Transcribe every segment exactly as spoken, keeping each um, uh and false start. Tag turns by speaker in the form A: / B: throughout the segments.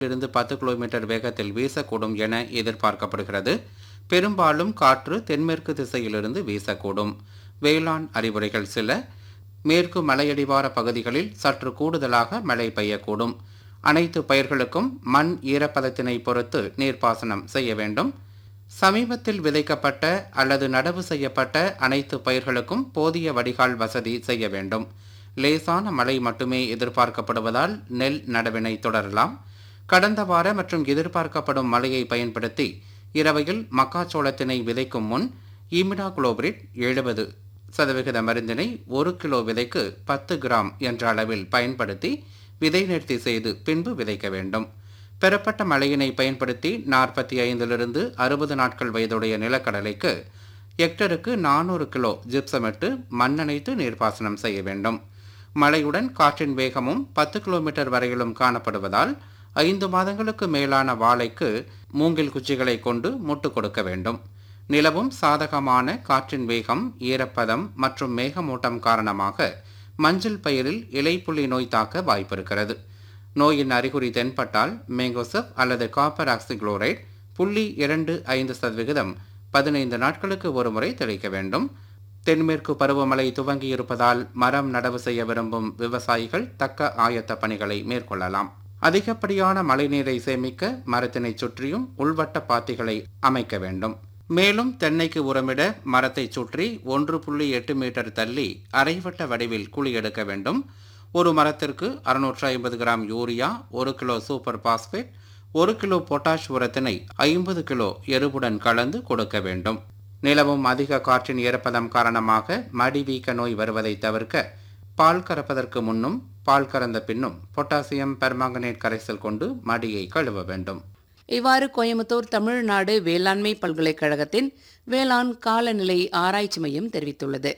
A: இருந்து பத்து கிலோமீட்டர் வேகத்தில் வீசக்கூடும் என எதிர்பார்க்கப்படுகிறது. பெரும்பாலும் காற்று தென்மேற்கு திசையிலிருந்து வீசக்கூடும். வேளாண் அறிவுரைகள் சில. மேற்கு மலையடிவார பகுதிகளில் சற்று கூடுதலாக மழை பெய்யக்கூடும். அனைத்து பயிர்களுக்கும் மண் ஈரப்பதத்தினை பொறுத்து நீர்ப்பாசனம் செய்ய வேண்டும். சமீபத்தில் விதைக்கப்பட்ட அல்லது நடவு செய்யப்பட்ட அனைத்து பயிர்களுக்கும் போதிய வடிகால் வசதி செய்ய வேண்டும். லேசான மழை மட்டுமே எதிர்பார்க்கப்படுவதால் நெல் நடவினை தொடரலாம். கடந்த வார மற்றும் எதிர்பார்க்கப்படும் மழையை பயன்படுத்தி இரவையில் மக்காச்சோளத்தினை விதைக்கும் முன் இமிடாகுளோபிரிட் எழுபது சதவிகித மருந்தினை ஒரு கிலோ விதைக்கு பத்து கிராம் என்ற அளவில் பயன்படுத்தி விதை நேர்த்தி செய்து பின்பு விதைக்க வேண்டும். பெறப்பட்ட மழையினை பயன்படுத்தி நாற்பத்தி ஐந்திலிருந்து அறுபது நாட்கள் வயதுடைய நிலக்கடலைக்கு ஹெக்டருக்கு நானூறு கிலோ ஜிப்சமிட்டு மண்ணணைத்து நீர்ப்பாசனம் செய்ய வேண்டும். மழையுடன் காற்றின் வேகமும் பத்து கிலோமீட்டர் வரையிலும் காணப்படுவதால் ஐந்து மாதங்களுக்கு மேலான வாழைக்கு மூங்கில் குச்சிகளை கொண்டு முட்டு கொடுக்க வேண்டும். நிலவும் சாதகமான காற்றின் வேகம், ஈரப்பதம் மற்றும் மேகமூட்டம் காரணமாக மஞ்சள் பயிரில் இலைப்புள்ளி நோய் தாக்க வாய்ப்பிருக்கிறது. நோயின் அறிகுறி தென்பட்டால் மேங்கோசெப் அல்லது காப்பர் ஆக்சிகுளோரைட் புள்ளி இரண்டு ஐந்து சதவிகிதம் பதினைந்து நாட்களுக்கு ஒருமுறை தெளிக்க வேண்டும். தென்மேற்கு பருவமழை துவங்கியிருப்பதால் மரம் நடவு செய்ய விரும்பும் விவசாயிகள் தக்க ஆயத்த பணிகளை மேற்கொள்ளலாம். அதிகப்படியான மழைநீரை சேமிக்க மரத்தினை சுற்றியும் உள்வட்ட பாத்திகளை அமைக்க வேண்டும். மேலும் தென்னைக்கு உரமிட மரத்தை சுற்றி ஒன்று புள்ளி எட்டு மீட்டர் தள்ளி அரைவட்ட வடிவில் குழி எடுக்க வேண்டும். ஒரு மரத்திற்கு அறுநூற்று ஐம்பது கிராம் யூரியா, ஒரு கிலோ சூப்பர் பாஸ்பேட், ஒரு கிலோ பொட்டாஷ் உரத்தினை ஐம்பது கிலோ எருவுடன் கலந்து கொடுக்க வேண்டும். நிலவும் அதிக காற்றின் ஈரப்பதம் காரணமாக மடி வீக்க நோய் வருவதை தவிர்க்க பால் கறப்பதற்கு முன்னும் பால் கறந்த பின்னும் பொட்டாசியம் பெர்மாங்கனேட் கரைசல் கொண்டு மடியை கழுவ வேண்டும்.
B: இவ்வாறு கோயம்புத்தூர் தமிழ்நாடு வேளாண்மை பல்கலைக்கழகத்தின் வேளாண் காலநிலை ஆராய்ச்சி மையம் தெரிவித்துள்ளது.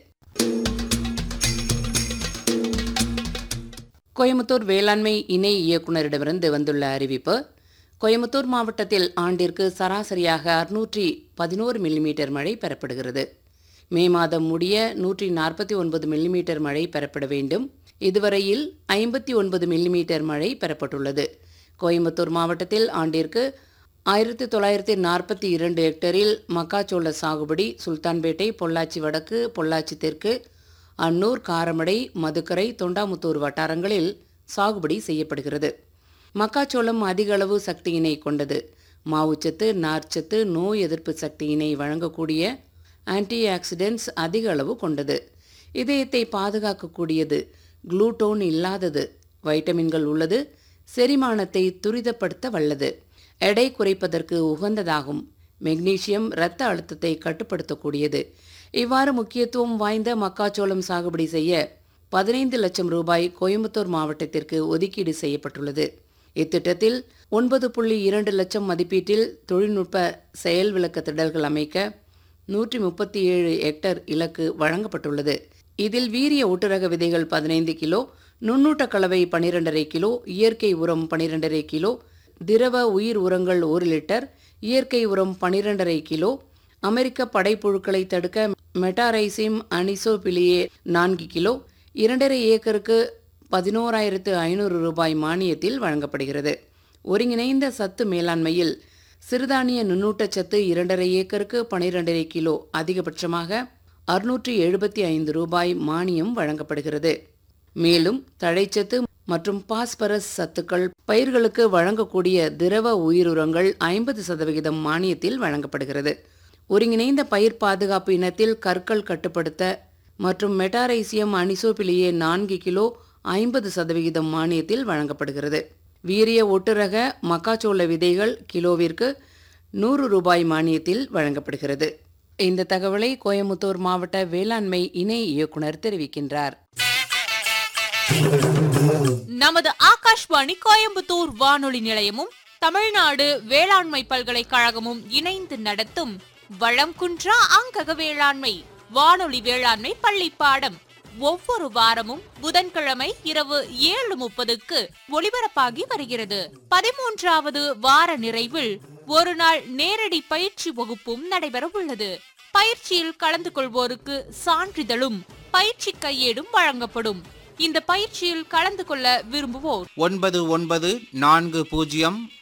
B: கோயம்புத்தூர் வேளாண்மை இணை இயக்குநரிடமிருந்து வந்துள்ள அறிவிப்பு. கோயம்புத்தூர் மாவட்டத்தில் ஆண்டிற்கு சராசரியாக அறுநூற்றி பதினோரு மில்லிமீட்டர் மழை பெறப்படுகிறது. மே மாதம் முடிய நூற்றி நாற்பத்தி ஒன்பது மில்லிமீட்டர் மழை பெறப்பட வேண்டும். இதுவரையில் ஐம்பத்தி ஒன்பது மில்லிமீட்டர் மழை பெறப்பட்டுள்ளது. கோயம்புத்தூர் மாவட்டத்தில் ஆண்டிற்கு ஆயிரத்தி தொள்ளாயிரத்தி நாற்பத்தி இரண்டு ஹெக்டரில் மக்காச்சோள சாகுபடி சுல்தான்பேட்டை, பொள்ளாச்சி வடக்கு, பொள்ளாச்சி தெற்கு, அன்னூர், காரமடை, மதுக்கரை, தொண்டாமுத்தூர் வட்டாரங்களில் சாகுபடி செய்யப்படுகிறது. மக்காச்சோளம் அதிக அளவு சக்தியினை கொண்டது. மாவுச்சத்து, நார்ச்சத்து, நோய் எதிர்ப்பு சக்தியினை வழங்கக்கூடிய ஆன்டி ஆக்சிடென்ட்ஸ் அதிக அளவு கொண்டது. இதயத்தை பாதுகாக்கக்கூடியது. குளூட்டோன் இல்லாதது. வைட்டமின்கள் உள்ளது. செரிமானத்தை துரிதப்படுத்த வல்லது. எடை குறைப்பதற்கு உகந்ததாகும். மெக்னீசியம் இரத்த அழுத்தத்தை கட்டுப்படுத்தக்கூடியது. இவ்வாறு முக்கியத்துவம் வாய்ந்த மக்காச்சோளம் சாகுபடி செய்ய பதினைந்து லட்சம் ரூபாய் கோயம்புத்தூர் மாவட்டத்திற்கு ஒதுக்கீடு செய்யப்பட்டுள்ளது. இத்திட்டத்தில் ஒன்பது புள்ளி இரண்டு லட்சம் மதிப்பீட்டில் தொழில்நுட்ப செயல் விளக்க திடல்கள் அமைக்க நூற்றி முப்பத்தி ஏழு ஹெக்டர் இலக்கு வழங்கப்பட்டுள்ளது. இதில் வீரிய ஊட்டுரக விதைகள் பதினைந்து கிலோ, நுண்ணூட்ட கலவை பனிரெண்டரை கிலோ, இயற்கை உரம் பனிரெண்டரை கிலோ, திரவ உயிர் உரங்கள் ஒரு லிட்டர், இயற்கை உரம் பனிரெண்டரை கிலோ, அமெரிக்க படைப்புழுக்களை தடுக்க மெட்டாரைசிம் அனிசோபிலியே நான்கு கிலோ, இரண்டரை ஏக்கருக்கு பதினோராயிரத்து ஐநூறு ரூபாய் மானியத்தில் வழங்கப்படுகிறது. ஒருங்கிணைந்த சத்து மேலாண்மையில் சிறுதானிய நுண்ணூட்டச்சத்து இரண்டரை ஏக்கருக்கு பனிரெண்டரை கிலோ, அதிகபட்சமாக அறுநூற்றி எழுபத்தி ஐந்து ரூபாய் மானியம் வழங்கப்படுகிறது. மேலும் தழைச்சத்து மற்றும் பாஸ்பரஸ் சத்துக்கள் பயிர்களுக்கு வழங்கக்கூடிய திரவ உயிருரங்கள் ஐம்பது சதவிகிதம் மானியத்தில் வழங்கப்படுகிறது. ஒருங்கிணைந்த பயிர் பாதுகாப்பு இனத்தில் கற்கள் கட்டுப்படுத்த மற்றும் மெட்டாரைசியம் அனிசோபிலியே நான்கு கிலோ ஐம்பது சதவிகிதம் மானியத்தில் வழங்கப்படுகிறது. வீரிய ஒட்டுரக மக்காச்சோள விதைகள் கிலோவிற்கு நூறு ரூபாய் மானியத்தில் வழங்கப்படுகிறது. இந்த தகவலை கோயம்புத்தூர் மாவட்ட வேளாண்மை இணை இயக்குனர் தெரிவிக்கின்றார்.
C: நமது ஆகாஷ்வாணி கோயம்புத்தூர் வானொலி நிலையமும் தமிழ்நாடு வேளாண்மை பல்கலைக்கழகமும் இணைந்து நடத்தும் வளம் குன்றா அங்கக வேளாண்மை வானொலி வேளாண்மை பள்ளி பாடம் ஒவ்வொரு வாரமும் புதன்கிழமை இரவு ஏழு முப்பதுக்கு ஒளிபரப்பாகி வருகிறது. பதிமூன்றாவது வார நிறைவில் ஒரு நாள் நேரடி பயிற்சி வகுப்பும் நடைபெற உள்ளது. பயிற்சியில் கலந்து கொள்வோருக்கு சான்றிதழும் பயிற்சி கையேடும் வழங்கப்படும். இந்த பயிற்சியில் கலந்து கொள்ள விரும்புவோர்
A: ஒன்பது ஒன்பது நான்கு பூஜ்ஜியம்